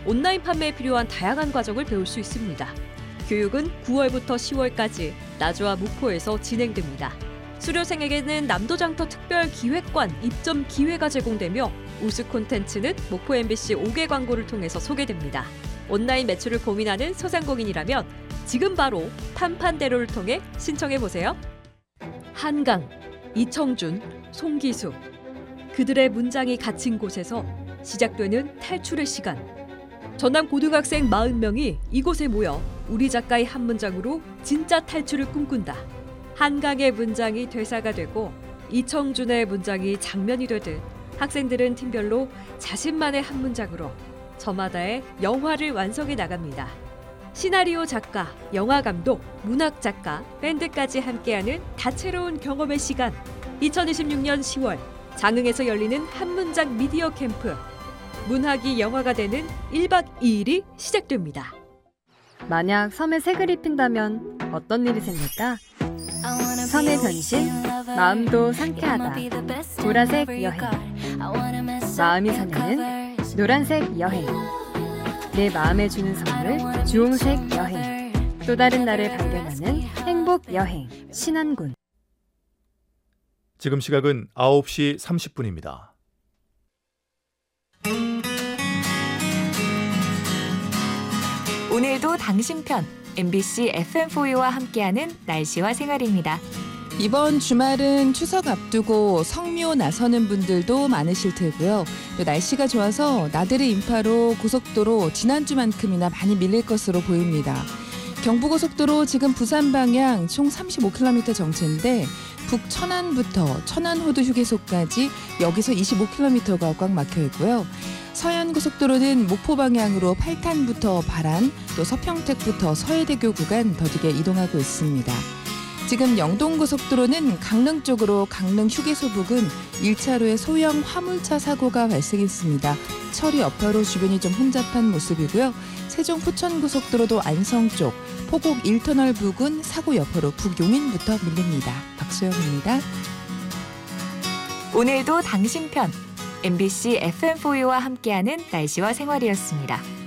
온라인 판매에 필요한 다양한 과정을 배울 수 있습니다. 교육은 9월부터 10월까지 나주와 목포에서 진행됩니다. 수료생에게는 남도장터 특별기획관 입점 기회가 제공되며 우수 콘텐츠는 목포 MBC 5개 광고를 통해서 소개됩니다. 온라인 매출을 고민하는 소상공인이라면 지금 바로 판판대로를 통해 신청해보세요. 한강, 이청준, 송기수. 그들의 문장이 갇힌 곳에서 시작되는 탈출의 시간. 전남 고등학생 40명이 이곳에 모여 우리 작가의 한 문장으로 진짜 탈출을 꿈꾼다. 한강의 문장이 대사가 되고 이청준의 문장이 장면이 되듯 학생들은 팀별로 자신만의 한 문장으로 저마다의 영화를 완성해 나갑니다. 시나리오 작가, 영화 감독, 문학 작가, 밴드까지 함께하는 다채로운 경험의 시간. 2026년 10월 장흥에서 열리는 한 문장 미디어 캠프. 문학이 영화가 되는 1박 2일이 시작됩니다. 만약 섬에 색을 입힌다면 어떤 일이 생길까? 섬의 변신, 마음도 상쾌하다. 보라색 여행. 마음이 설레는 노란색 여행. 내 마음에 주는 선물, 주홍색 여행. 또 다른 나를 발견하는 행복 여행, 신안군. 지금 시각은 9시 30분입니다. 오늘도 당신 편 MBC FM4U와 함께하는 날씨와 생활입니다. 이번 주말은 추석 앞두고 성묘 나서는 분들도 많으실 테고요. 또 날씨가 좋아서 나들이 인파로 고속도로 지난주만큼이나 많이 밀릴 것으로 보입니다. 경부고속도로 지금 부산 방향 총 35km 정체인데 북천안부터 천안호두 휴게소까지 여기서 25km가 꽉 막혀 있고요. 서해안고속도로는 목포 방향으로 팔탄부터 발안, 또 서평택부터 서해대교 구간 더디게 이동하고 있습니다. 지금 영동고속도로는 강릉 쪽으로 강릉 휴게소 부근 1차로에 소형 화물차 사고가 발생했습니다. 처리 여파로 주변이 좀 혼잡한 모습이고요. 세종 부천고속도로도 안성 쪽 포곡 1터널 부근 사고 여파로 북용인부터 밀립니다. 박소영입니다. 오늘도 당신 편 MBC FM4U와 함께하는 날씨와 생활이었습니다.